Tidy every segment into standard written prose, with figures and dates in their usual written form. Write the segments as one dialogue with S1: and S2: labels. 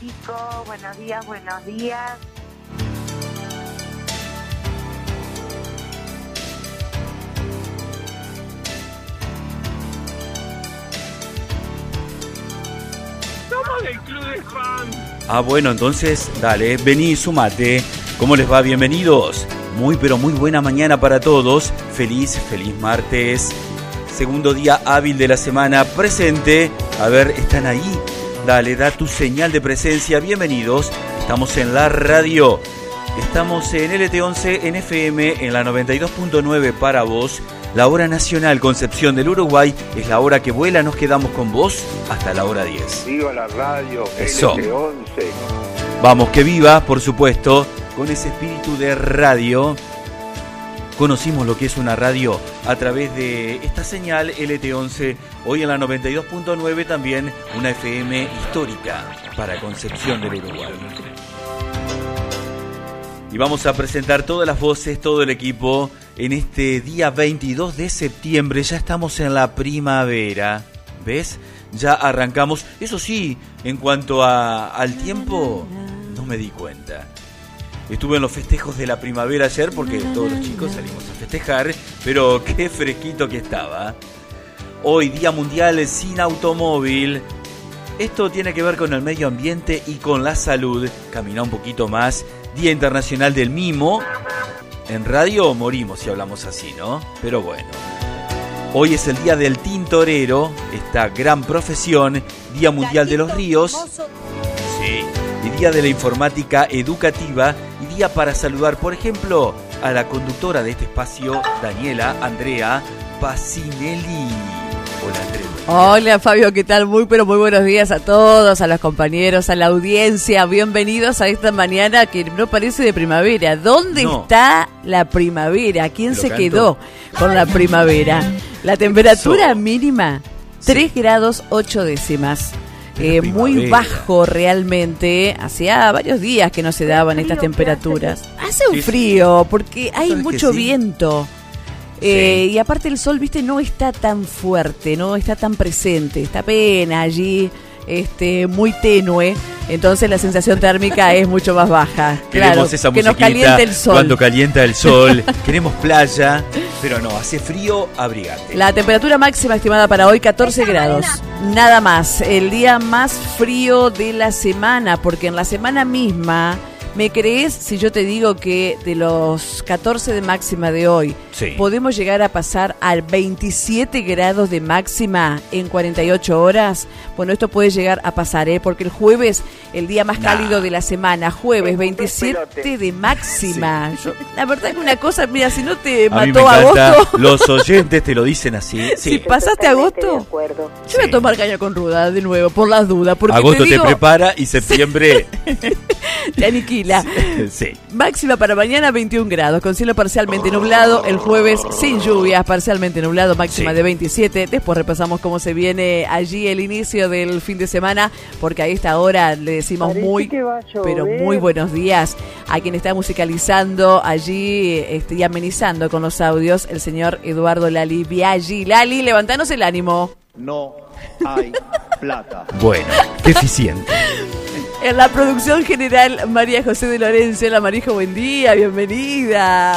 S1: chicos, buenos días, buenos días.
S2: Somos del Club de Fan.
S3: Bueno, entonces, dale, vení, sumate. ¿Cómo les va? Bienvenidos. Muy, pero muy buena mañana para todos. Feliz martes. Segundo día hábil de la semana. Presente. A ver, ¿están ahí? Dale, da tu señal de presencia. Bienvenidos. Estamos en la radio. Estamos en LT11, en FM, en la 92.9 para vos. La hora nacional Concepción del Uruguay es la hora que vuela. Nos quedamos con vos hasta la hora 10.
S4: Viva la radio,
S3: Eso.
S4: LT11.
S3: Vamos, que viva, por supuesto, con ese espíritu de radio. Conocimos lo que es una radio a través de esta señal LT11. Hoy en la 92.9 también una FM histórica para Concepción del Uruguay. Y vamos a presentar todas las voces, todo el equipo en este día 22 de septiembre. Ya estamos en la primavera, ¿ves? Ya arrancamos. Eso sí, en cuanto al tiempo, no me di cuenta. Estuve en los festejos de la primavera ayer porque todos los chicos salimos a festejar, pero qué fresquito que estaba. Hoy, Día Mundial sin Automóvil. Esto tiene que ver con el medio ambiente y con la salud. Camina un poquito más. Día Internacional del Mimo. En radio morimos si hablamos así, ¿no? Pero bueno. Hoy es el Día del Tintorero, esta gran profesión. Día Mundial de los Ríos. Sí. Y Día de la Informática Educativa. Y día para saludar, por ejemplo, a la conductora de este espacio, Daniela Andrea Pacinelli. Hola, Andrea.
S5: Hola, Fabio, ¿qué tal? Muy, pero muy buenos días a todos, a los compañeros, a la audiencia. Bienvenidos a esta mañana que no parece de primavera. ¿Dónde está la primavera? ¿Quién se quedó con la primavera? La temperatura mínima, 3 grados 8 décimas. Muy bajo realmente. Hacía varios días que no se daban estas temperaturas. Hace un frío porque hay mucho viento. Y aparte el sol, viste, no está tan fuerte, no está tan presente, está apenas allí, muy tenue, entonces la sensación térmica es mucho más baja.
S3: Queremos esa
S5: que nos caliente el sol.
S3: Cuando calienta el sol, queremos playa, pero no, hace frío, abrigate.
S5: La temperatura máxima estimada para hoy, 14 grados, nada más, el día más frío de la semana, porque en la semana misma... ¿Me crees si yo te digo que de los 14 de máxima de hoy podemos llegar a pasar al 27 grados de máxima en 48 horas? Bueno, esto puede llegar a pasar, porque el jueves, el día más cálido de la semana, jueves 27 de máxima. Yo, la verdad es que una cosa, mira, si no te mató agosto...
S3: Los oyentes te lo dicen así.
S5: Si pasaste agosto, yo voy a tomar caña con ruda de nuevo, por las dudas. Porque
S3: agosto te prepara y septiembre...
S5: te aniquila.
S3: Sí.
S5: Máxima para mañana 21 grados, con cielo parcialmente nublado. El jueves sin lluvias, parcialmente nublado, máxima de 27. Después repasamos cómo se viene allí el inicio del fin de semana, porque a esta hora le decimos pero muy buenos días a quien está musicalizando allí y amenizando con los audios, el señor Eduardo Lali Biaggi. Lali, levantanos el ánimo.
S6: No hay plata.
S3: Bueno, qué eficiente.
S5: En la producción general, María José de Lorenzo. La Marijo, buen día, bienvenida.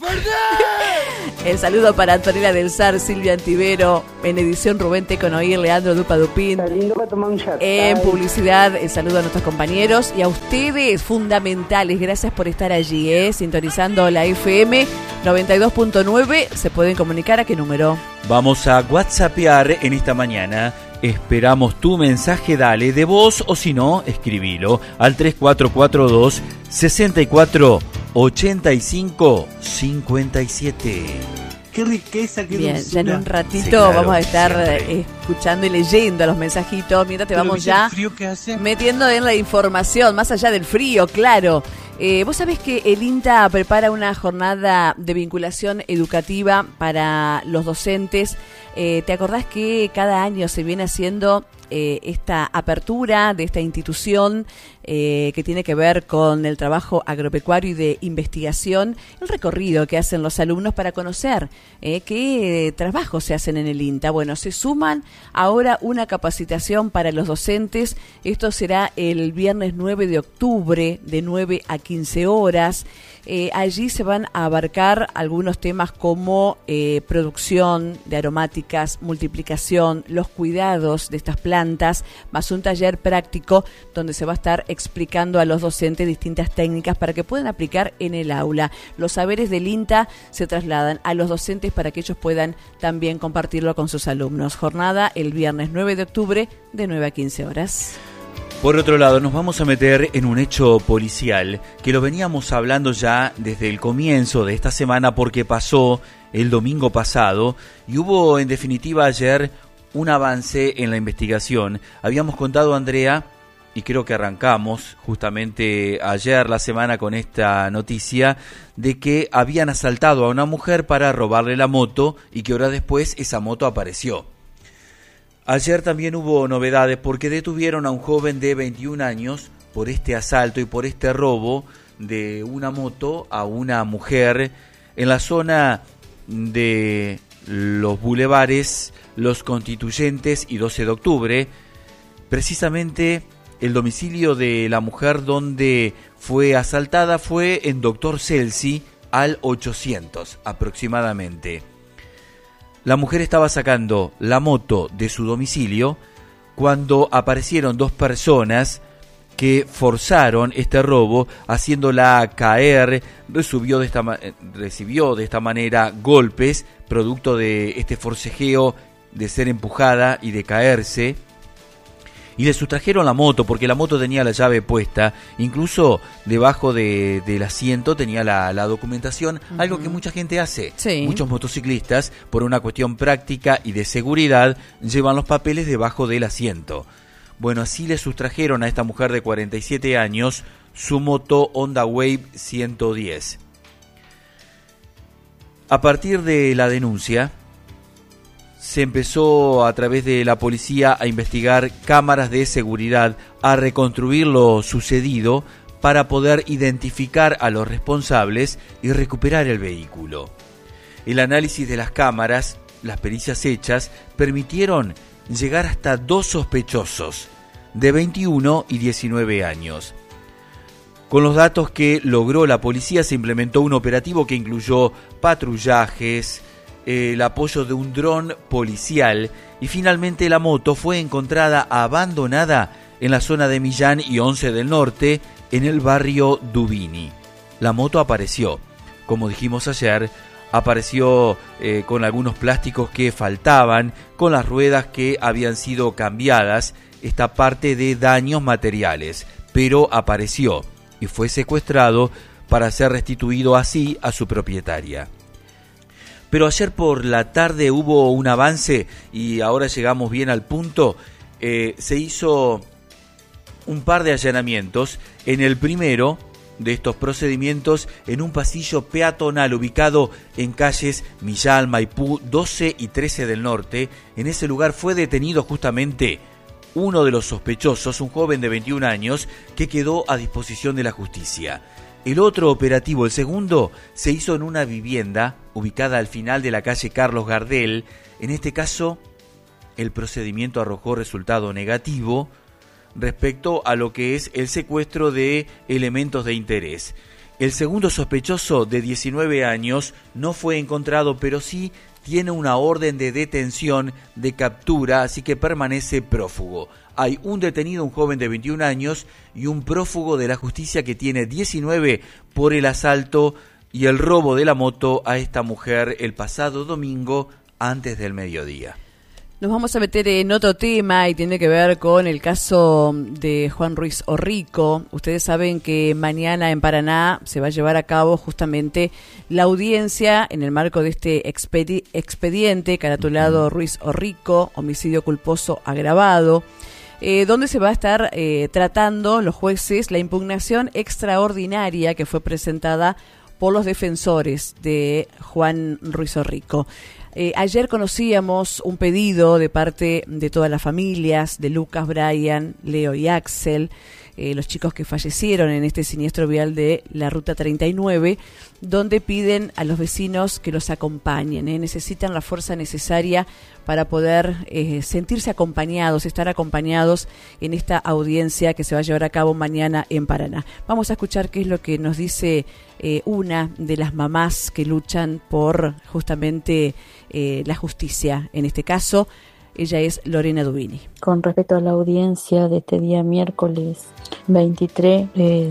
S5: El saludo para Antonella del Sar, Silvia Antivero. En edición, Rubén Teconoir, Leandro Dupadupín. En publicidad, el saludo a nuestros compañeros y a ustedes, fundamentales. Gracias por estar allí, sintonizando la FM 92.9. ¿Se pueden comunicar a qué número?
S3: Vamos a WhatsAppear en esta mañana. Esperamos tu mensaje, dale, de voz o si no, escribilo al 3442 64 85 57.
S2: Qué riqueza, qué
S5: bien,
S2: dulzura.
S5: ya en un ratito vamos a estar escuchando y leyendo los mensajitos, mientras te vamos ya metiendo en la información, más allá del frío, claro. Vos sabés que el INTA prepara una jornada de vinculación educativa para los docentes. ¿Te acordás que cada año se viene haciendo esta apertura de esta institución que tiene que ver con el trabajo agropecuario y de investigación, el recorrido que hacen los alumnos para conocer qué trabajos se hacen en el INTA? Bueno, se suman Ahora una capacitación para los docentes, esto será el viernes 9 de octubre de 9 a 15 horas. Allí se van a abarcar algunos temas como producción de aromáticas, multiplicación, los cuidados de estas plantas, más un taller práctico donde se va a estar explicando a los docentes distintas técnicas para que puedan aplicar en el aula. Los saberes del INTA se trasladan a los docentes para que ellos puedan también compartirlo con sus alumnos. Jornada el viernes 9 de octubre de 9 a 15 horas.
S3: Por otro lado, nos vamos a meter en un hecho policial que lo veníamos hablando ya desde el comienzo de esta semana porque pasó el domingo pasado y hubo en definitiva ayer un avance en la investigación. Habíamos contado, Andrea, y creo que arrancamos justamente ayer la semana con esta noticia de que habían asaltado a una mujer para robarle la moto y que horas después esa moto apareció. Ayer también hubo novedades porque detuvieron a un joven de 21 años por este asalto y por este robo de una moto a una mujer en la zona de los bulevares Los Constituyentes y 12 de octubre. Precisamente el domicilio de la mujer donde fue asaltada fue en Doctor Celsi al 800 aproximadamente. La mujer estaba sacando la moto de su domicilio cuando aparecieron dos personas que forzaron este robo, haciéndola caer. Recibió de esta manera golpes, producto de este forcejeo de ser empujada y de caerse. Y le sustrajeron la moto porque la moto tenía la llave puesta, incluso debajo del asiento tenía la documentación, algo que mucha gente hace.
S5: Sí.
S3: Muchos motociclistas, por una cuestión práctica y de seguridad, llevan los papeles debajo del asiento. Bueno, así le sustrajeron a esta mujer de 47 años su moto Honda Wave 110. A partir de la denuncia, se empezó a través de la policía a investigar cámaras de seguridad, a reconstruir lo sucedido para poder identificar a los responsables y recuperar el vehículo. El análisis de las cámaras, las pericias hechas, permitieron llegar hasta dos sospechosos de 21 y 19 años. Con los datos que logró la policía se implementó un operativo que incluyó patrullajes, el apoyo de un dron policial y finalmente la moto fue encontrada abandonada en la zona de Millán y 11 del Norte en el barrio Dubini. La moto apareció, como dijimos ayer, apareció con algunos plásticos que faltaban, con las ruedas que habían sido cambiadas, esta parte de daños materiales, pero apareció y fue secuestrado para ser restituido así a su propietaria. Pero ayer por la tarde hubo un avance y ahora llegamos bien al punto. Se hizo un par de allanamientos. En el primero de estos procedimientos, en un pasillo peatonal ubicado en calles Millán, Maipú, 12 y 13 del Norte. En ese lugar fue detenido justamente uno de los sospechosos, un joven de 21 años, que quedó a disposición de la justicia. El otro operativo, el segundo, se hizo en una vivienda ubicada al final de la calle Carlos Gardel. En este caso, el procedimiento arrojó resultado negativo respecto a lo que es el secuestro de elementos de interés. El segundo sospechoso, de 19 años, no fue encontrado, pero sí tiene una orden de detención, de captura, así que permanece prófugo. Hay un detenido, un joven de 21 años, y un prófugo de la justicia que tiene 19 por el asalto y el robo de la moto a esta mujer el pasado domingo antes del mediodía.
S5: Nos vamos a meter en otro tema y tiene que ver con el caso de Juan Ruiz Orrico. Ustedes saben que mañana en Paraná se va a llevar a cabo justamente la audiencia en el marco de este expediente caratulado Ruiz Orrico, homicidio culposo agravado, donde se va a estar tratando los jueces la impugnación extraordinaria que fue presentada por los defensores de Juan Ruiz Orrico. Ayer conocíamos un pedido de parte de todas las familias, de Lucas, Brian, Leo y Axel, los chicos que fallecieron en este siniestro vial de la Ruta 39, donde piden a los vecinos que los acompañen, necesitan la fuerza necesaria para poder sentirse acompañados, estar acompañados en esta audiencia que se va a llevar a cabo mañana en Paraná. Vamos a escuchar qué es lo que nos dice una de las mamás que luchan por justamente la justicia. En este caso, ella es Lorena Dubini.
S4: Con respecto a la audiencia de este día miércoles 23,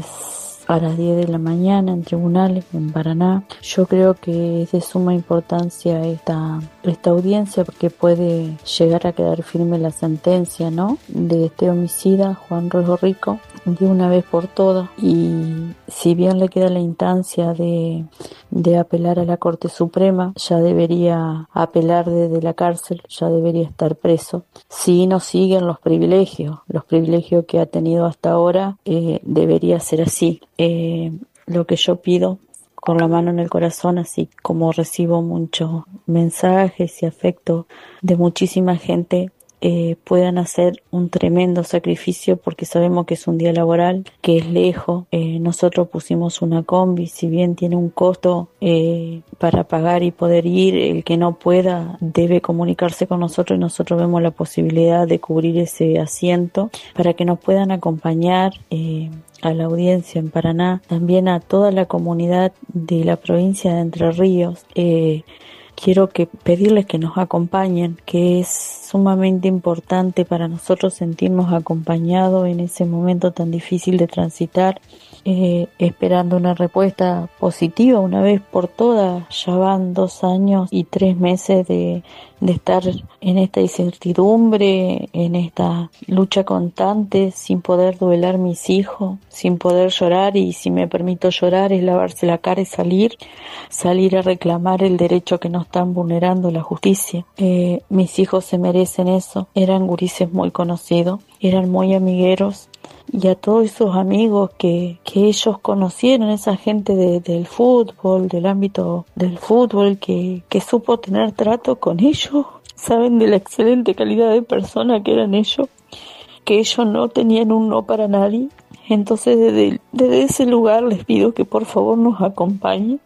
S4: a las 10 de la mañana en tribunales en Paraná. Yo creo que es de suma importancia esta audiencia porque puede llegar a quedar firme la sentencia, ¿no?, de este homicida, Juan Rojo Rico, de una vez por todas. Y si bien le queda la instancia de apelar a la Corte Suprema, ya debería apelar desde la cárcel, ya debería estar preso. Si no siguen los privilegios que ha tenido hasta ahora, debería ser así. Lo que yo pido, con la mano en el corazón, así como recibo muchos mensajes y afecto de muchísima gente, puedan hacer un tremendo sacrificio porque sabemos que es un día laboral, que es lejos. Nosotros pusimos una combi, si bien tiene un costo para pagar y poder ir, el que no pueda debe comunicarse con nosotros y nosotros vemos la posibilidad de cubrir ese asiento para que nos puedan acompañar a la audiencia en Paraná, también a toda la comunidad de la provincia de Entre Ríos. Quiero pedirles que nos acompañen, que es sumamente importante para nosotros sentirnos acompañados en ese momento tan difícil de transitar, esperando una respuesta positiva una vez por todas. Ya van 2 años y 3 meses de estar en esta incertidumbre, en esta lucha constante, sin poder duelar mis hijos, sin poder llorar, y si me permito llorar es lavarse la cara y salir a reclamar el derecho que nos están vulnerando, la justicia. Mis hijos se merecen eso. Eran gurises muy conocidos, eran muy amigueros, y a todos esos amigos que ellos conocieron, esa gente del fútbol, del ámbito del fútbol, que supo tener trato con ellos, saben de la excelente calidad de persona que eran ellos, que ellos no tenían un no para nadie. Entonces desde ese lugar les pido que por favor nos acompañen.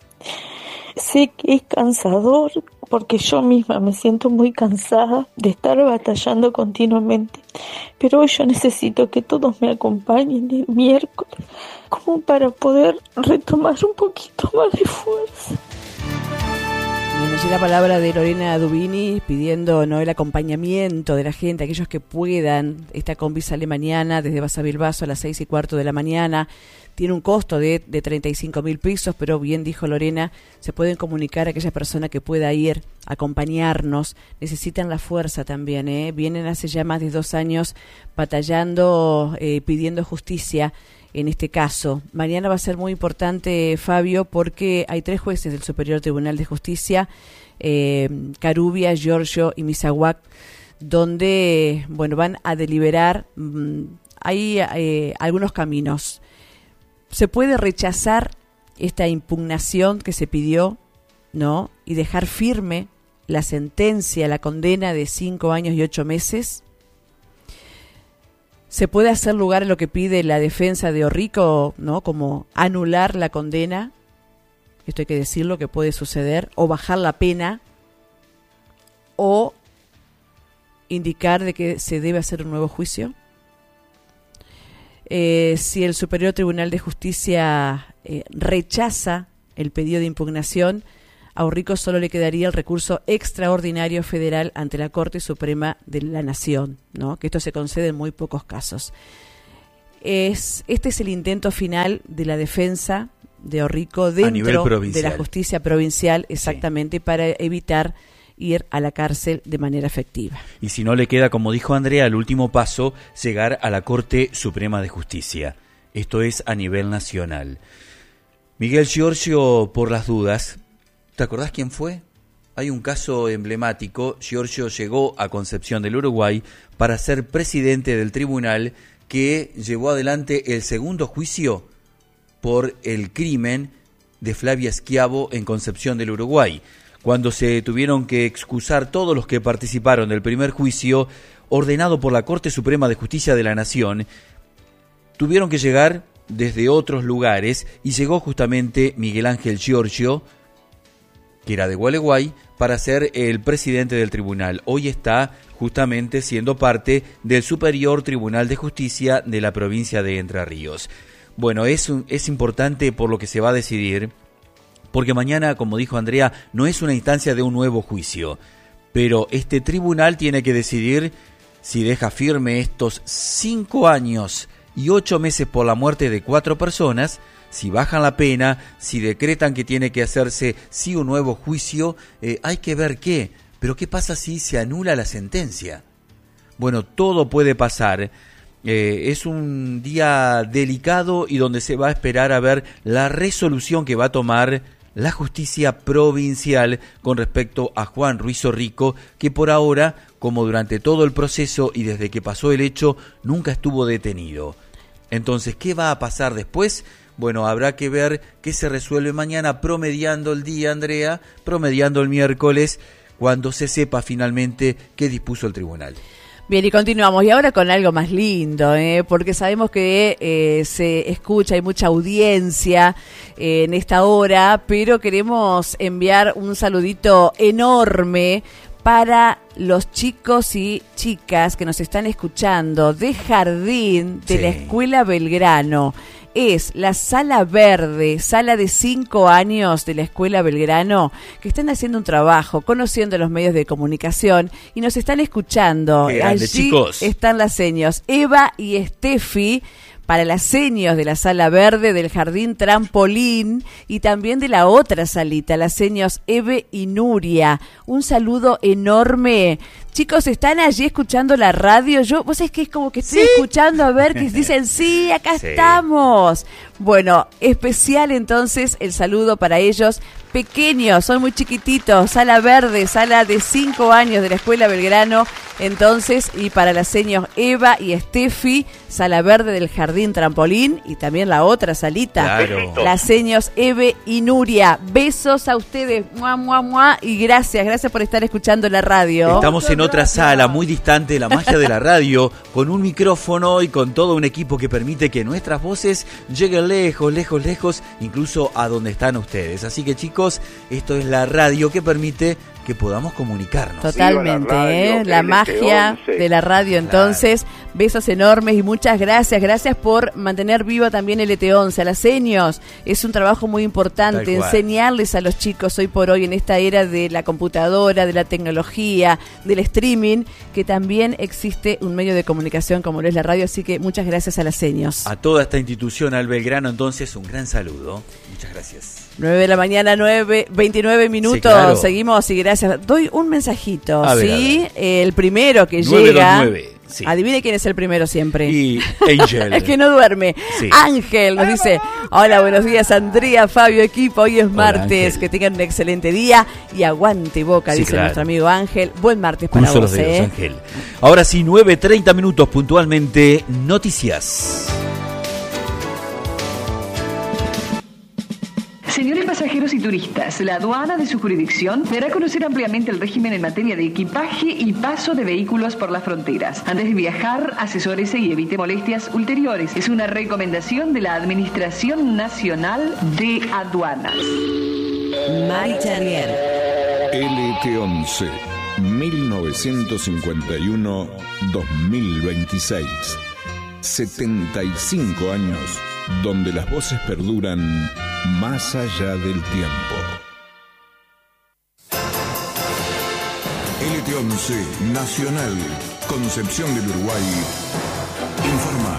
S4: Sé que es cansador porque yo misma me siento muy cansada de estar batallando continuamente, pero hoy yo necesito que todos me acompañen el miércoles como para poder retomar un poquito más de fuerza.
S5: Bueno, allí la palabra de Lorena Dubini pidiendo, ¿no?, el acompañamiento de la gente, aquellos que puedan. Esta combi sale mañana desde Basavilbaso a las 6:15 de la mañana. Tiene un costo de 35.000 pesos, pero bien dijo Lorena, se pueden comunicar a aquella persona que pueda ir, acompañarnos. Necesitan la fuerza también, Vienen hace ya más de 2 años batallando, pidiendo justicia. En este caso, mañana va a ser muy importante, Fabio, porque hay 3 jueces del Superior Tribunal de Justicia, Carubia, Giorgio y Misahuac, donde, bueno, van a deliberar. Hay algunos caminos. Se puede rechazar esta impugnación que se pidió, ¿no?, y dejar firme la sentencia, la condena de 5 años y 8 meses. Se puede hacer lugar a lo que pide la defensa de Orrico, ¿no?, como anular la condena, esto hay que decirlo, que puede suceder, o bajar la pena, o indicar de que se debe hacer un nuevo juicio. Si el Superior Tribunal de Justicia rechaza el pedido de impugnación, a Orrico solo le quedaría el recurso extraordinario federal ante la Corte Suprema de la Nación, ¿no?, que esto se concede en muy pocos casos. Este es el intento final de la defensa de Orrico dentro de la justicia provincial, exactamente, sí, para evitar ir a la cárcel de manera efectiva.
S3: Y si no le queda, como dijo Andrea, el último paso, llegar a la Corte Suprema de Justicia. Esto es a nivel nacional. Miguel Giorgio, por las dudas, ¿te acordás quién fue? Hay un caso emblemático. Giorgio llegó a Concepción del Uruguay para ser presidente del tribunal que llevó adelante el segundo juicio por el crimen de Flavia Schiavo en Concepción del Uruguay. Cuando se tuvieron que excusar todos los que participaron del primer juicio, ordenado por la Corte Suprema de Justicia de la Nación, tuvieron que llegar desde otros lugares y llegó justamente Miguel Ángel Giorgio, que era de Gualeguay, para ser el presidente del tribunal. Hoy está justamente siendo parte del Superior Tribunal de Justicia de la provincia de Entre Ríos. Bueno, es importante por lo que se va a decidir, porque mañana, como dijo Andrea, no es una instancia de un nuevo juicio, pero este tribunal tiene que decidir si deja firme estos 5 años y 8 meses por la muerte de 4 personas, si bajan la pena, si decretan que tiene que hacerse sí un nuevo juicio, hay que ver qué. Pero ¿qué pasa si se anula la sentencia? Bueno, todo puede pasar. Es un día delicado y donde se va a esperar a ver la resolución que va a tomar la justicia provincial con respecto a Juan Ruiz Orrico, que por ahora, como durante todo el proceso y desde que pasó el hecho, nunca estuvo detenido. Entonces, ¿qué va a pasar después? Bueno, habrá que ver qué se resuelve mañana, promediando el día, Andrea, promediando el miércoles, cuando se sepa finalmente qué dispuso el tribunal.
S5: Bien, y continuamos. Y ahora con algo más lindo, porque sabemos que se escucha, hay mucha audiencia en esta hora, pero queremos enviar un saludito enorme para los chicos y chicas que nos están escuchando de jardín de la Escuela Belgrano. Es la sala verde, sala de 5 años de la Escuela Belgrano, que están haciendo un trabajo, conociendo los medios de comunicación y nos están escuchando.
S3: Allí chicos.
S5: Están las seños Eva y Estefi, para las seños de la sala verde del jardín Trampolín y también de la otra salita, las seños Eve y Nuria. Un saludo enorme. Chicos, ¿están allí escuchando la radio? Vos sabés que es como que estoy escuchando a ver que dicen, sí, acá estamos. Bueno, especial entonces el saludo para ellos. Pequeños, son muy chiquititos, sala verde, sala de 5 años de la Escuela Belgrano, entonces, y para las seños Eva y Estefi, sala verde del Jardín Trampolín, y también la otra salita,
S3: claro.
S5: Las seños Eve y Nuria. Besos a ustedes, mua, mua, mua, y gracias por estar escuchando la radio.
S3: Estamos en otra sala, muy distante de la magia de la radio, con un micrófono y con todo un equipo que permite que nuestras voces lleguen lejos, lejos, lejos, incluso a donde están ustedes. Así que chicos, esto es la radio que permite que podamos comunicarnos.
S5: Totalmente, la magia de la radio. Entonces, claro. Besos enormes y muchas gracias. Gracias por mantener viva también el ET11, a las seños. Es un trabajo muy importante, enseñarles a los chicos hoy por hoy, en esta era de la computadora, de la tecnología, del streaming, que también existe un medio de comunicación como lo es la radio. Así que muchas gracias a las seños.
S3: A toda esta institución, al Belgrano, entonces, un gran saludo. Muchas gracias.
S5: 9 de la mañana, 29 minutos. Sí, claro. Seguimos y gracias. Doy un mensajito, ¿sí? El primero que 929, llega. Sí. Adivine quién es el primero siempre.
S3: Y Ángel.
S5: El que no duerme. Sí. Ángel nos dice: hola, buenos días, Andrea, Fabio, equipo. Hoy es martes. Ángel. Que tengan un excelente día y aguante Boca, sí, dice claro. Nuestro amigo Ángel. Buen martes para vos,
S3: dedos, Ángel. Ahora sí, 9:30 minutos puntualmente. Noticias.
S7: Señores pasajeros y turistas, la aduana de su jurisdicción dará a conocer ampliamente el régimen en materia de equipaje y paso de vehículos por las fronteras. Antes de viajar, asesórese y evite molestias ulteriores. Es una recomendación de la Administración Nacional de Aduanas.
S8: Mari Charrier.
S9: LT11, 1951-2026. 75 años donde las voces perduran más allá del tiempo. LT11 Nacional, Concepción del Uruguay, informa.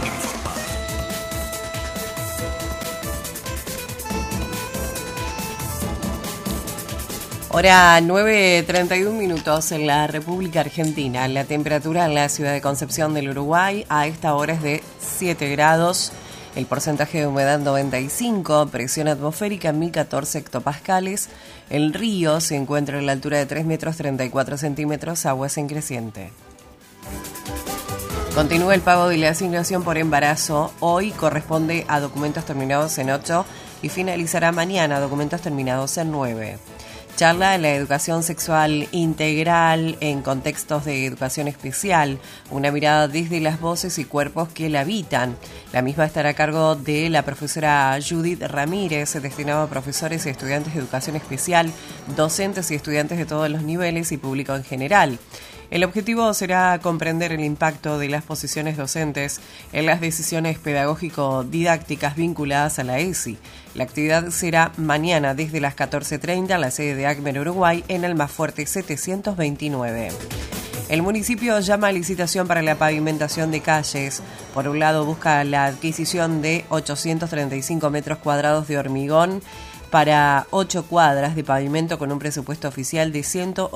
S8: Hora 9:31 minutos en la República Argentina. La temperatura en la ciudad de Concepción del Uruguay a esta hora es de 7 grados. El porcentaje de humedad 95, presión atmosférica 1014 hectopascales. El río se encuentra a la altura de 3 metros 34 centímetros, aguas en creciente. Continúa el pago de la asignación por embarazo. Hoy corresponde a documentos terminados en 8 y finalizará mañana documentos terminados en 9. Charla la educación sexual integral en contextos de educación especial, una mirada desde las voces y cuerpos que la habitan. La misma estará a cargo de la profesora Judith Ramírez, destinado a profesores y estudiantes de educación especial, docentes y estudiantes de todos los niveles y público en general. El objetivo será comprender el impacto de las posiciones docentes en las decisiones pedagógico-didácticas vinculadas a la ESI. La actividad será mañana desde las 14:30 en la sede de ACMER Uruguay en Almafuerte 729. El municipio llama a licitación para la pavimentación de calles. Por un lado, busca la adquisición de 835 metros cuadrados de hormigón para 8 cuadras de pavimento con un presupuesto oficial de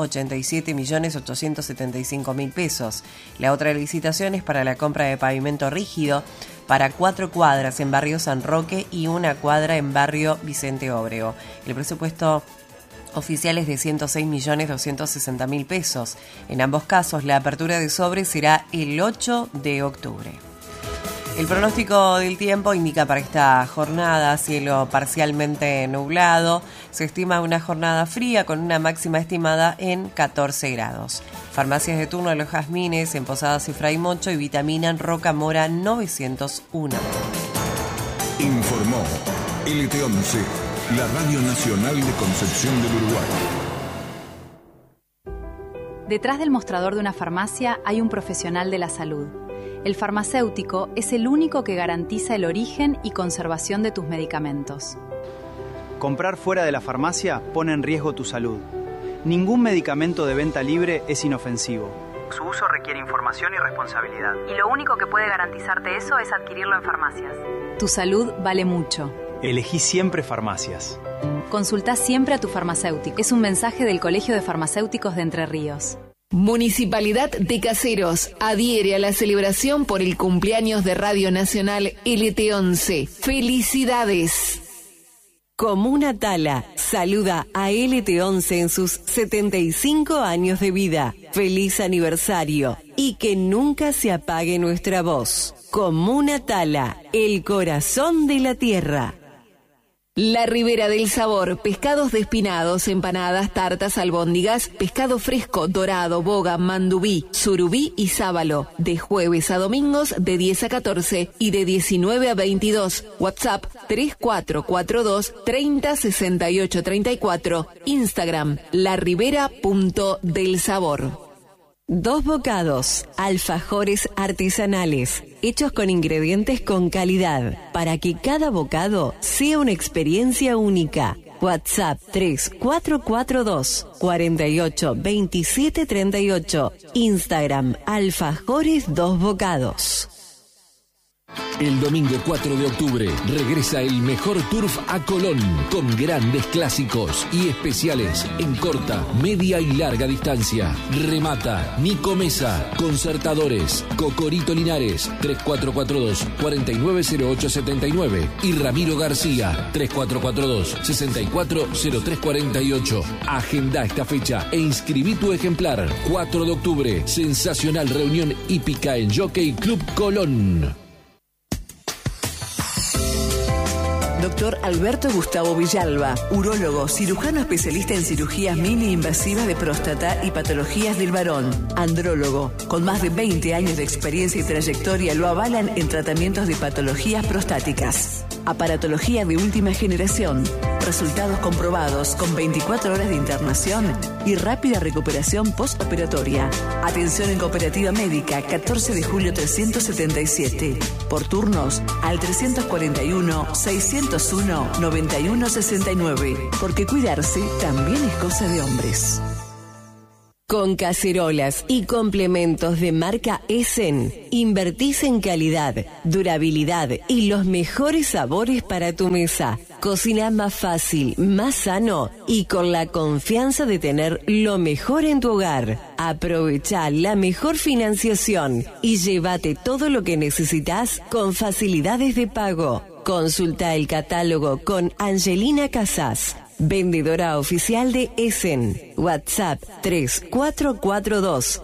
S8: 187.875.000 pesos. La otra licitación es para la compra de pavimento rígido para 4 cuadras en barrio San Roque y 1 cuadra en barrio Vicente Óbrego. El presupuesto oficial es de 106.260.000 pesos. En ambos casos, la apertura de sobre será el 8 de octubre. El pronóstico del tiempo indica para esta jornada cielo parcialmente nublado. Se estima una jornada fría con una máxima estimada en 14 grados. Farmacias de turno de los Jazmines en Posadas y Fray Mocho y Vitamina Roca Mora 901.
S9: Informó LT11, la Radio Nacional de Concepción del Uruguay.
S10: Detrás del mostrador de una farmacia hay un profesional de la salud. El farmacéutico es el único que garantiza el origen y conservación de tus medicamentos.
S11: Comprar fuera de la farmacia pone en riesgo tu salud. Ningún medicamento de venta libre es inofensivo. Su uso requiere información y responsabilidad.
S10: Y lo único que puede garantizarte eso es adquirirlo en farmacias. Tu salud vale mucho.
S11: Elegí siempre farmacias.
S10: Consultá siempre a tu farmacéutico. Es un mensaje del Colegio de Farmacéuticos de Entre Ríos.
S12: Municipalidad de Caseros adhiere a la celebración por el cumpleaños de Radio Nacional LT11. ¡Felicidades!
S8: Comuna Tala saluda a LT11 en sus 75 años de vida. ¡Feliz aniversario! Y que nunca se apague nuestra voz. Comuna Tala, el corazón de la tierra.
S12: La Ribera del Sabor, pescados despinados, empanadas, tartas, albóndigas, pescado fresco, dorado, boga, mandubí, surubí y sábalo. De jueves a domingos de 10 a 14 y de 19 a 22. WhatsApp 3442 30 68 34. Instagram laribera.delsabor.
S8: Dos Bocados, alfajores artesanales, hechos con ingredientes con calidad, para que cada bocado sea una experiencia única. WhatsApp 3442 48 27 38. Instagram alfajores Dos Bocados.
S13: El domingo 4 de octubre regresa el mejor turf a Colón, con grandes clásicos y especiales en corta, media y larga distancia. Remata Nico Mesa, Concertadores, Cocorito Linares, 3442-490879 y Ramiro García, 3442-640348. Agenda esta fecha e inscribí tu ejemplar. 4 de octubre, sensacional reunión hípica en Jockey Club Colón.
S14: Doctor Alberto Gustavo Villalba, urólogo, cirujano especialista en cirugías mini invasivas de próstata y patologías del varón, andrólogo, con más de 20 años de experiencia y trayectoria lo avalan en tratamientos de patologías prostáticas. Aparatología de última generación, resultados comprobados con 24 horas de internación y rápida recuperación postoperatoria. Atención en Cooperativa Médica, 14 de julio 377. Por turnos al 341-601-9169. Porque cuidarse también es cosa de hombres.
S8: Con cacerolas y complementos de marca Essen, invertís en calidad, durabilidad y los mejores sabores para tu mesa. Cocina más fácil, más sano y con la confianza de tener lo mejor en tu hogar. Aprovecha la mejor financiación y llévate todo lo que necesitas con facilidades de pago. Consulta el catálogo con Angelina Casas, vendedora oficial de Essen. WhatsApp 3442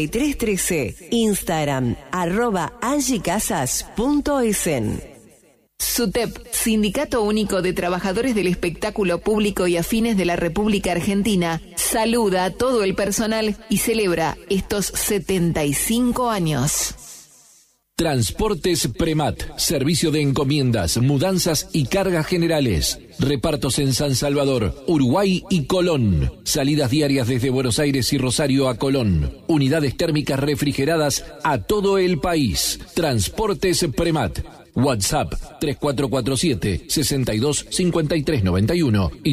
S8: 628313. Instagram @angiecasas.essen.
S12: SUTEP, Sindicato Único de Trabajadores del Espectáculo Público y Afines de la República Argentina, saluda a todo el personal y celebra estos 75 años.
S13: Transportes Premat, servicio de encomiendas, mudanzas y cargas generales. Repartos en San Salvador, Uruguay y Colón. Salidas diarias desde Buenos Aires y Rosario a Colón. Unidades térmicas refrigeradas a todo el país. Transportes Premat. WhatsApp 3447-625391 y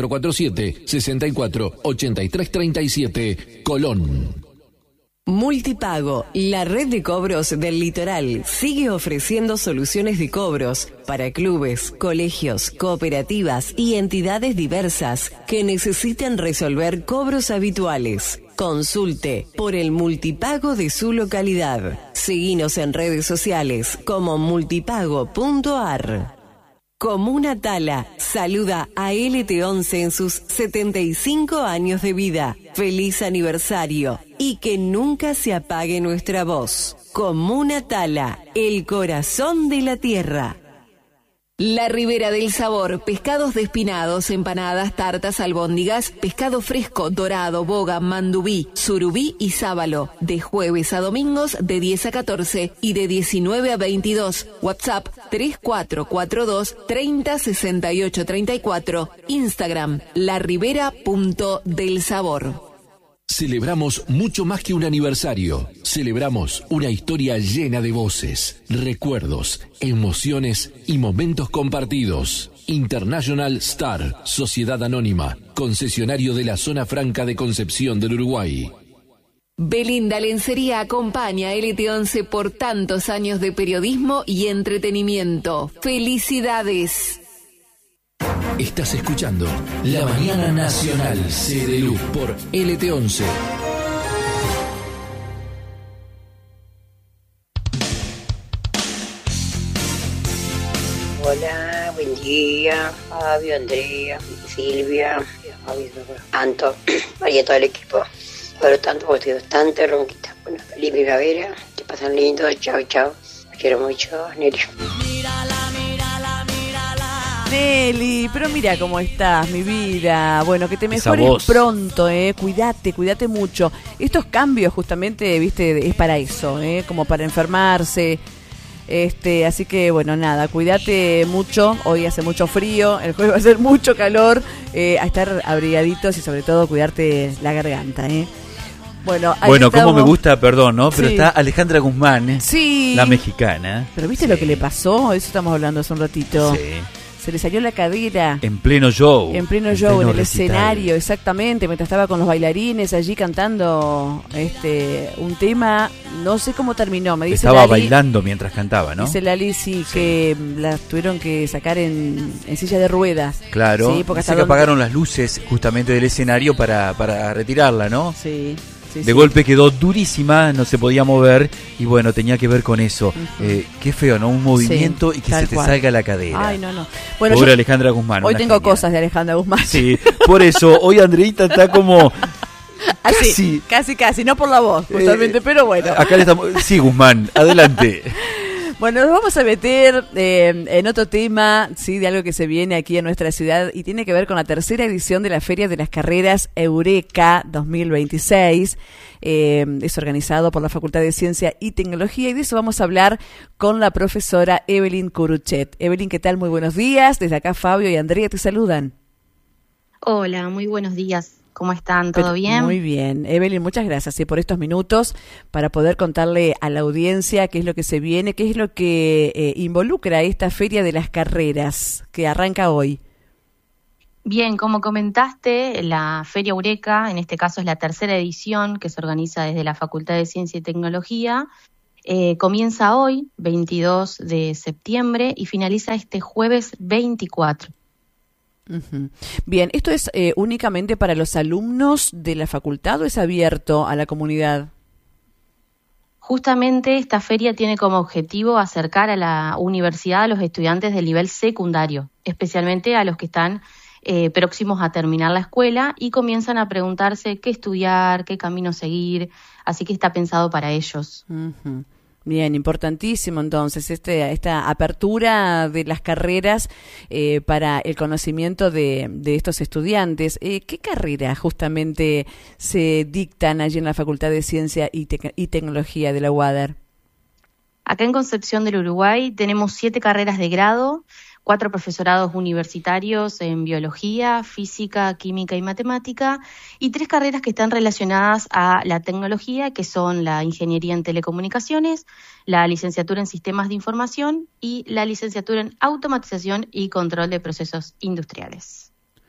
S13: 3447-648337, Colón.
S8: Multipago, la red de cobros del litoral, sigue ofreciendo soluciones de cobros para clubes, colegios, cooperativas y entidades diversas que necesiten resolver cobros habituales. Consulte por el multipago de su localidad. Seguinos en redes sociales como multipago.ar. Comuna Tala saluda a LT11 en sus 75 años de vida. ¡Feliz aniversario! Y que nunca se apague nuestra voz. Comuna Tala, el corazón de la tierra.
S12: La Ribera del Sabor, pescados despinados, empanadas, tartas, albóndigas, pescado fresco, dorado, boga, mandubí, surubí y sábalo. De jueves a domingos de 10 a 14 y de 19 a 22. WhatsApp 3442 30 68 34. Instagram laribera.delsabor.
S13: Celebramos mucho más que un aniversario. Celebramos una historia llena de voces, recuerdos, emociones y momentos compartidos. International Star, Sociedad Anónima, concesionario de la Zona Franca de Concepción del Uruguay.
S12: Belinda Lencería acompaña a LT11 por tantos años de periodismo y entretenimiento. ¡Felicidades!
S13: Estás escuchando La Mañana Nacional CDLU por LT11.
S15: Hola, buen día, Fabio, Andrea, Silvia, Anto, María, todo el equipo. Pero tanto porque estoy bastante ronquita. Bueno, feliz primavera, que pasan lindo, chao, chao. Los quiero mucho, Nelly.
S5: Nelly, pero mira cómo estás, mi vida. Bueno, que te mejores pronto, cuídate mucho. Estos cambios justamente, viste, es para eso, como para enfermarse. Así que bueno, nada, cuídate mucho. Hoy hace mucho frío, el jueves va a ser mucho calor, a estar abrigaditos y sobre todo cuidarte la garganta, Bueno,
S3: cómo me gusta, perdón, ¿no? Pero sí. Está Alejandra Guzmán,
S5: sí,
S3: la mexicana.
S5: Pero ¿viste lo que le pasó? Eso estamos hablando hace un ratito.
S3: Sí.
S5: Se le salió la cadera.
S3: En pleno show.
S5: En pleno show, en el escenario, exactamente, mientras estaba con los bailarines allí cantando un tema, no sé cómo terminó, me dice
S3: estaba
S5: Lali,
S3: bailando mientras cantaba, ¿no?
S5: Dice Lali, sí, que la tuvieron que sacar en silla de ruedas.
S3: Claro,
S5: sí, porque
S3: dice que apagaron las luces justamente del escenario para retirarla, ¿no?
S5: Sí.
S3: De golpe quedó durísima, no se podía mover y bueno, tenía que ver con eso. Qué feo, ¿no? Un movimiento y que se te salga la cadera.
S5: Ay, no. Bueno,
S3: pobre Alejandra Guzmán.
S5: Hoy tengo cosas de Alejandra Guzmán.
S3: Sí, por eso, hoy Andreita está como...
S5: Casi, no por la voz, justamente, pero bueno.
S3: Acá le estamos... Sí, Guzmán, adelante.
S5: Bueno, nos vamos a meter en otro tema, sí, de algo que se viene aquí en nuestra ciudad y tiene que ver con la tercera edición de la Feria de las Carreras Eureka 2026. Es organizado por la Facultad de Ciencia y Tecnología y de eso vamos a hablar con la profesora Evelyn Curuchet. Evelyn, ¿qué tal? Muy buenos días. Desde acá Fabio y Andrea te saludan.
S16: Hola, muy buenos días. ¿Cómo están? ¿Todo bien?
S5: Muy bien. Evelyn, muchas gracias por estos minutos para poder contarle a la audiencia qué es lo que se viene, qué es lo que involucra esta Feria de las Carreras que arranca hoy.
S16: Bien, como comentaste, la Feria Eureka, en este caso es la tercera edición que se organiza desde la Facultad de Ciencia y Tecnología, comienza hoy, 22 de septiembre, y finaliza este jueves 24.
S5: Uh-huh. Bien, ¿esto es únicamente para los alumnos de la facultad o es abierto a la comunidad?
S16: Justamente esta feria tiene como objetivo acercar a la universidad a los estudiantes del nivel secundario, especialmente a los que están próximos a terminar la escuela y comienzan a preguntarse qué estudiar, qué camino seguir, así que está pensado para ellos.
S5: Uh-huh. Bien, importantísimo entonces esta apertura de las carreras para el conocimiento de estos estudiantes. ¿Qué carreras justamente se dictan allí en la Facultad de Ciencia y Tecnología de la UADER?
S16: Acá en Concepción del Uruguay tenemos 7 carreras de grado, 4 profesorados universitarios en biología, física, química y matemática, y 3 carreras que están relacionadas a la tecnología, que son la ingeniería en telecomunicaciones, la licenciatura en sistemas de información y la licenciatura en automatización y control de procesos industriales.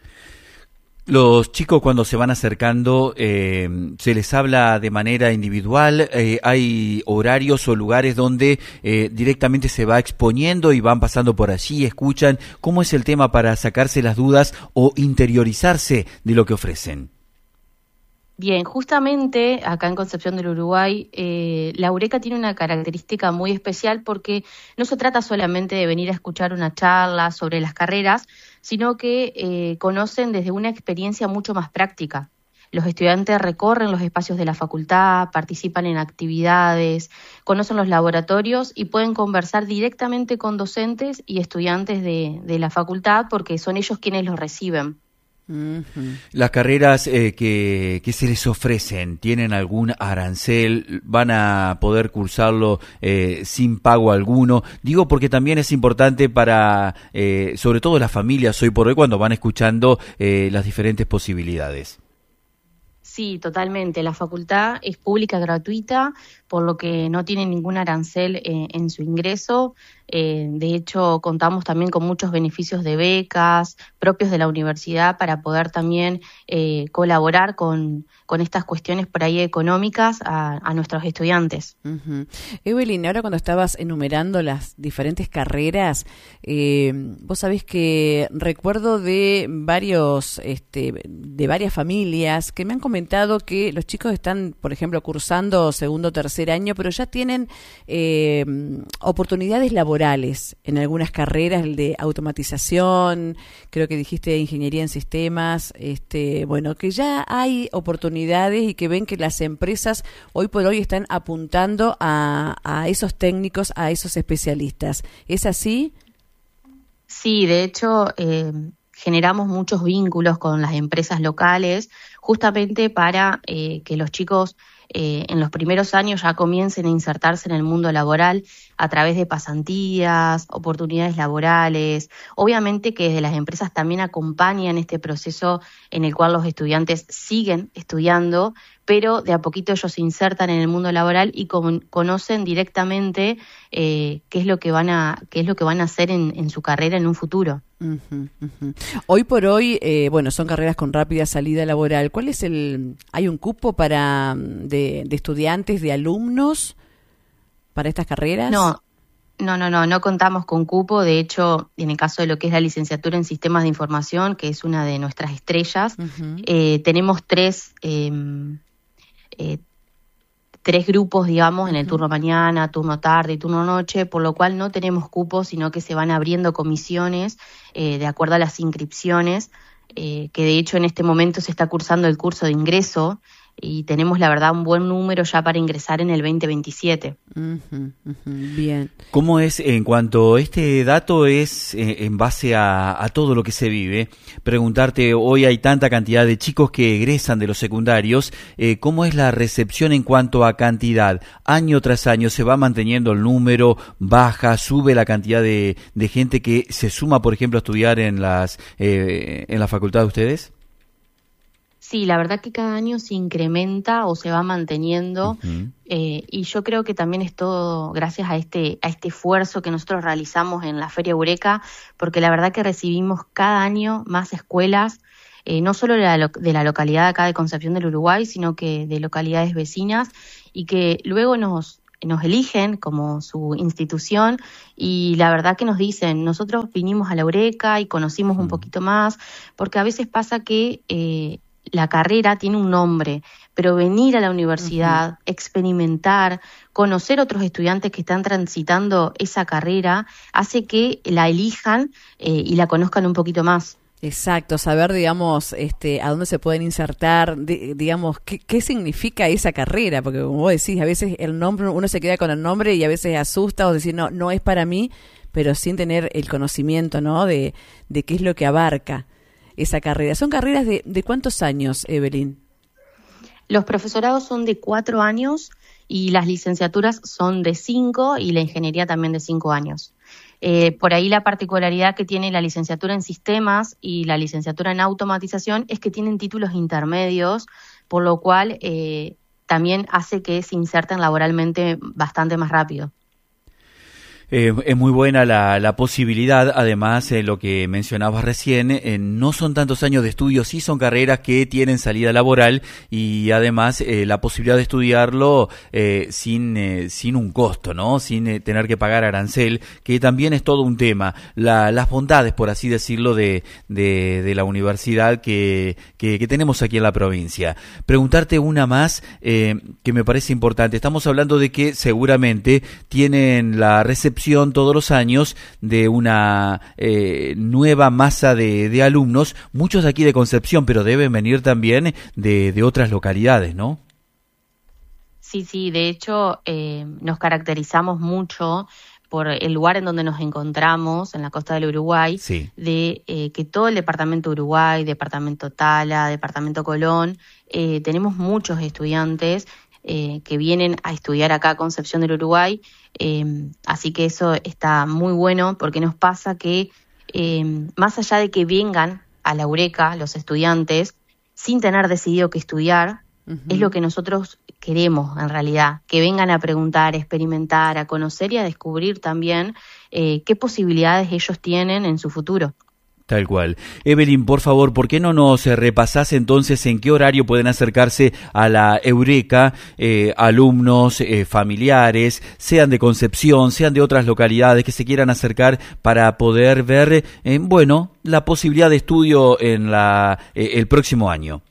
S3: Los chicos cuando se van acercando, ¿se les habla de manera individual? ¿Hay horarios o lugares donde directamente se va exponiendo y van pasando por allí, escuchan? ¿Cómo es el tema para sacarse las dudas o interiorizarse de lo que ofrecen?
S16: Bien, justamente acá en Concepción del Uruguay, la Eureka tiene una característica muy especial porque no se trata solamente de venir a escuchar una charla sobre las carreras, sino que conocen desde una experiencia mucho más práctica. Los estudiantes recorren los espacios de la facultad, participan en actividades, conocen los laboratorios y pueden conversar directamente con docentes y estudiantes de la facultad porque son ellos quienes los reciben.
S3: Las carreras que se les ofrecen, ¿tienen algún arancel? ¿Van a poder cursarlo sin pago alguno? Digo porque también es importante para, sobre todo las familias hoy por hoy, cuando van escuchando las diferentes posibilidades.
S16: Sí, totalmente. La facultad es pública, gratuita, por lo que no tiene ningún arancel en su ingreso. De hecho, contamos también con muchos beneficios de becas propios de la universidad para poder también colaborar con estas cuestiones por ahí económicas a nuestros estudiantes.
S5: Evelyn, ahora cuando estabas enumerando las diferentes carreras, vos sabés que recuerdo de varias familias que me han comentado que los chicos están, por ejemplo, cursando segundo o tercer año, pero ya tienen oportunidades laborales en algunas carreras, el de automatización, creo que dijiste ingeniería en sistemas, bueno, que ya hay oportunidades y que ven que las empresas hoy por hoy están apuntando a esos técnicos, a esos especialistas. ¿Es así?
S16: Sí, de hecho, generamos muchos vínculos con las empresas locales justamente para que los chicos en los primeros años ya comiencen a insertarse en el mundo laboral a través de pasantías, oportunidades laborales. Obviamente que desde las empresas también acompañan este proceso en el cual los estudiantes siguen estudiando, pero de a poquito ellos se insertan en el mundo laboral y conocen directamente qué es lo que van a hacer en su carrera en un futuro.
S5: Hoy por hoy, bueno, son carreras con rápida salida laboral. ¿Cuál es hay un cupo de estudiantes, de alumnos para estas carreras?
S16: No contamos con cupo. De hecho, en el caso de lo que es la licenciatura en sistemas de información, que es una de nuestras estrellas, tenemos tres grupos, digamos, en el turno mañana, turno tarde y turno noche, por lo cual no tenemos cupos, sino que se van abriendo comisiones de acuerdo a las inscripciones, que de hecho en este momento se está cursando el curso de ingreso y tenemos, la verdad, un buen número ya para ingresar en el 2027.
S5: Bien.
S3: ¿Cómo es en cuanto a este dato es en base a todo lo que se vive? Preguntarte, hoy hay tanta cantidad de chicos que egresan de los secundarios, ¿cómo es la recepción en cuanto a cantidad? Año tras año se va manteniendo el número, baja, sube la cantidad de gente que se suma, por ejemplo, a estudiar en la facultad de ustedes.
S16: Sí, la verdad que cada año se incrementa o se va manteniendo y yo creo que también es todo gracias a este esfuerzo que nosotros realizamos en la Feria Eureka, porque la verdad que recibimos cada año más escuelas, no solo de la localidad acá de Concepción del Uruguay, sino que de localidades vecinas y que luego nos eligen como su institución y la verdad que nos dicen, nosotros vinimos a la Eureka y conocimos un poquito más, porque a veces pasa que la carrera tiene un nombre, pero venir a la universidad, experimentar, conocer otros estudiantes que están transitando esa carrera, hace que la elijan y la conozcan un poquito más.
S5: Exacto, saber, digamos, a dónde se pueden insertar, digamos, qué significa esa carrera, porque como vos decís, a veces el nombre, uno se queda con el nombre y a veces asusta o decir, no es para mí, pero sin tener el conocimiento, ¿no?, de qué es lo que abarca esa carrera. ¿Son carreras de cuántos años, Evelyn?
S16: Los profesorados son de 4 años y las licenciaturas son de 5 y la ingeniería también de 5 años. Por ahí la particularidad que tiene la licenciatura en sistemas y la licenciatura en automatización es que tienen títulos intermedios, por lo cual también hace que se inserten laboralmente bastante más rápido.
S3: Es muy buena la posibilidad, además, lo que mencionabas recién, no son tantos años de estudio, sí son carreras que tienen salida laboral y además la posibilidad de estudiarlo sin un costo, ¿no? Sin tener que pagar arancel, que también es todo un tema. Las bondades, por así decirlo, de la universidad que tenemos aquí en la provincia. Preguntarte una más que me parece importante. Estamos hablando de que seguramente tienen la recepción todos los años de una nueva masa de alumnos, muchos de aquí de Concepción, pero deben venir también de otras localidades, ¿no?
S16: Sí, de hecho nos caracterizamos mucho por el lugar en donde nos encontramos, en la costa del Uruguay, sí, de que todo el departamento Uruguay, departamento Tala, departamento Colón, tenemos muchos estudiantes que vienen a estudiar acá a Concepción del Uruguay, así que eso está muy bueno porque nos pasa que más allá de que vengan a la Eureka los estudiantes sin tener decidido qué estudiar, es lo que nosotros queremos en realidad, que vengan a preguntar, a experimentar, a conocer y a descubrir también qué posibilidades ellos tienen en su futuro.
S3: Tal cual. Evelyn, por favor, ¿por qué no nos repasás entonces en qué horario pueden acercarse a la Eureka alumnos, familiares, sean de Concepción, sean de otras localidades que se quieran acercar para poder ver, la posibilidad de estudio en el próximo año?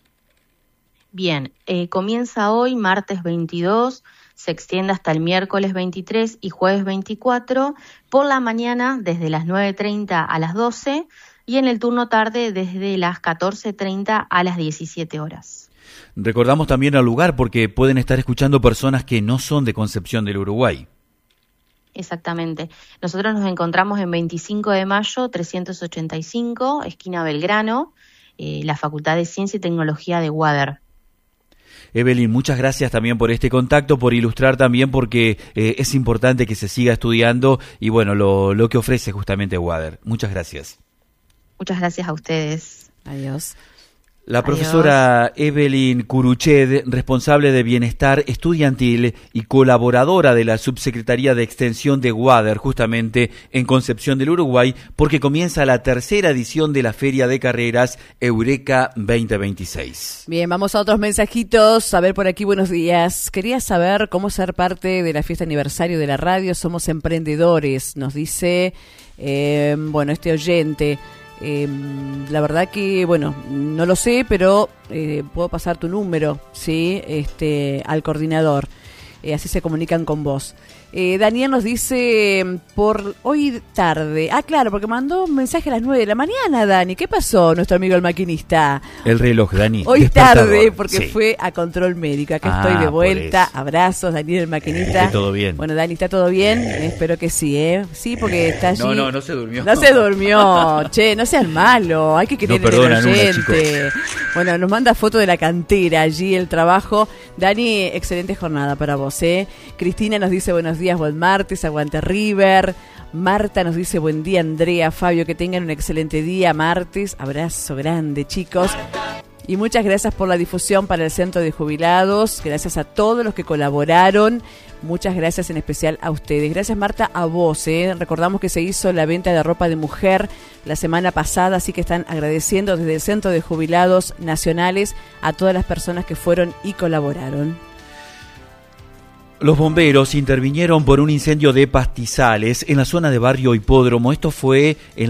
S16: Bien, comienza hoy, martes 22, se extiende hasta el miércoles 23 y jueves 24, por la mañana desde las 9:30 a las 12 y en el turno tarde desde las 14:30 a las 17 horas.
S3: Recordamos también el lugar porque pueden estar escuchando personas que no son de Concepción del Uruguay.
S16: Exactamente. Nosotros nos encontramos en 25 de mayo, 385, esquina Belgrano, la Facultad de Ciencia y Tecnología de UADER.
S3: Evelyn, muchas gracias también por este contacto, por ilustrar también porque es importante que se siga estudiando y lo que ofrece justamente UADER. Muchas gracias.
S16: Muchas gracias a ustedes.
S5: Adiós.
S3: La profesora Evelyn Curuched, responsable de Bienestar Estudiantil y colaboradora de la Subsecretaría de Extensión de UADER, justamente en Concepción del Uruguay, porque comienza la tercera edición de la Feria de Carreras Eureka 2026.
S5: Bien, vamos a otros mensajitos. A ver, por aquí, buenos días. Quería saber cómo ser parte de la fiesta aniversario de la radio. Somos emprendedores, nos dice, este oyente. La verdad que, no lo sé, pero puedo pasar tu número, ¿sí? Al coordinador. Así se comunican con vos. Daniel nos dice por hoy tarde. Ah, claro, porque mandó un mensaje a las 9 de la mañana, Dani. ¿Qué pasó, nuestro amigo el maquinista?
S3: El reloj, Dani.
S5: Hoy tarde, porque fue a control médico. Acá estoy de vuelta. Abrazos, Daniel el maquinista.
S3: Todo bien.
S5: Bueno, Dani, ¿está todo bien? Espero que sí, ¿eh? Sí, porque está allí.
S3: No se durmió.
S5: No se durmió. Che, no sean malos. Hay que querer el oyente. Bueno, nos manda foto de la cantera, allí el trabajo. Dani, excelente jornada para vos, ¿eh? Cristina nos dice buenos días, buen martes, aguante River. Marta nos dice buen día, Andrea, Fabio, que tengan un excelente día martes. Abrazo grande, chicos. Y muchas gracias por la difusión para el Centro de Jubilados. Gracias a todos los que colaboraron. Muchas gracias en especial a ustedes. Gracias, Marta, a vos. Recordamos que se hizo la venta de ropa de mujer la semana pasada, así que están agradeciendo desde el Centro de Jubilados Nacionales a todas las personas que fueron y colaboraron.
S3: Los bomberos intervinieron por un incendio de pastizales en la zona de Barrio Hipódromo. Esto fue en